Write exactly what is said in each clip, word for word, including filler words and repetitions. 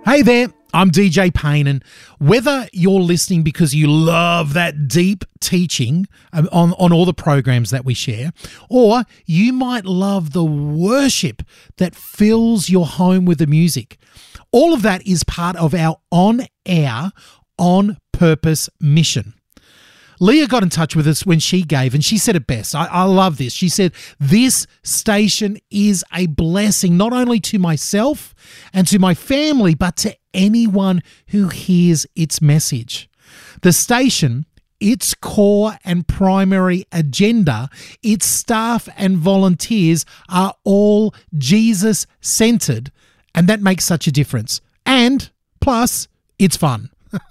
Hey there, I'm D J Payne, and whether you're listening because you love that deep teaching on, on all the programs that we share, or you might love the worship that fills your home with the music, all of that is part of our on-air, on-purpose mission. Leah got in touch with us when she gave, and she said it best. I, I love this. She said, this station is a blessing not only to myself and to my family, but to anyone who hears its message. The station, its core and primary agenda, its staff and volunteers are all Jesus-centered, and that makes such a difference. And plus, it's fun.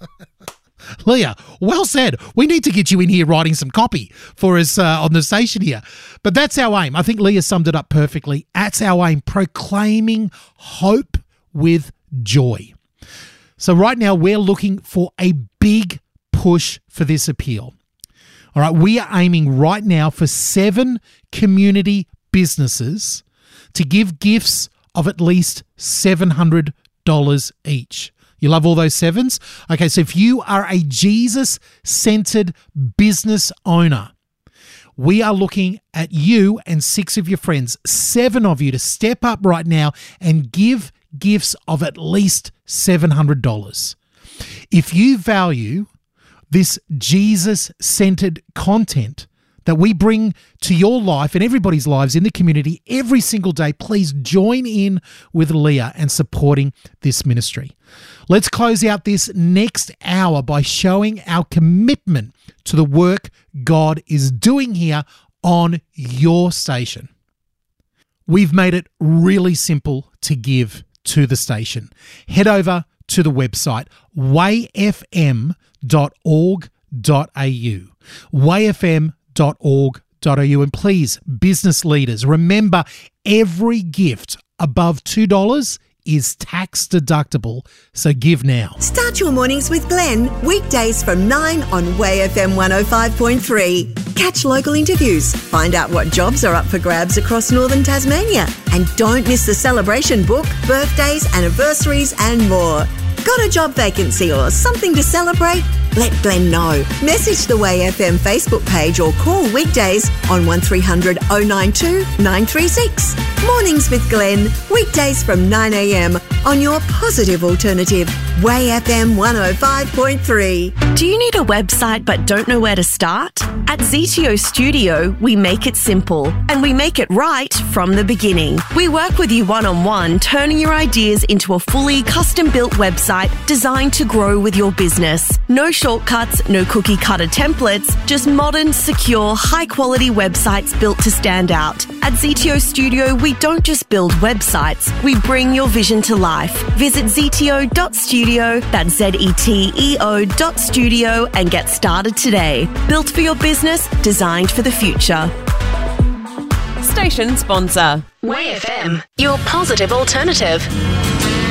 Leah, well said. We need to get you in here writing some copy for us uh, on the station here. But that's our aim. I think Leah summed it up perfectly. That's our aim, proclaiming hope with joy. So right now we're looking for a big push for this appeal. All right, we are aiming right now for seven community businesses to give gifts of at least seven hundred dollars each. You love all those sevens? Okay, so if you are a Jesus-centered business owner, we are looking at you and six of your friends, seven of you, to step up right now and give gifts of at least seven hundred dollars. If you value this Jesus-centered content that we bring to your life and everybody's lives in the community every single day, please join in with Leah and supporting this ministry. Let's close out this next hour by showing our commitment to the work God is doing here on your station. We've made it really simple to give to the station. Head over to the website way f m dot org dot a u. way f m dot org dot a u. And please, business leaders, remember every gift above two dollars is tax deductible, so give now. Start your mornings with Glenn, weekdays from nine on Way F M one oh five point three. Catch local interviews, find out what jobs are up for grabs across northern Tasmania, and don't miss the celebration book, birthdays, anniversaries and more. Got a job vacancy or something to celebrate? Let Glenn know. Message the Way F M Facebook page or call weekdays on one three hundred oh nine two nine three six. Mornings with Glenn, weekdays from nine a m on your positive alternative, Way F M one oh five point three. Do you need a website but don't know where to start? At Z T O Studio, we make it simple and we make it right from the beginning. We work with you one-on-one, turning your ideas into a fully custom-built website designed to grow with your business. No shortcuts, no cookie cutter templates, just modern, secure, high-quality websites built to stand out. At Z T O Studio, we don't just build websites, we bring your vision to life. Visit z t o dot studio, that's Z E T E O dot studio, and get started today. Built for your business, designed for the future. Station sponsor. Way F M, your positive alternative.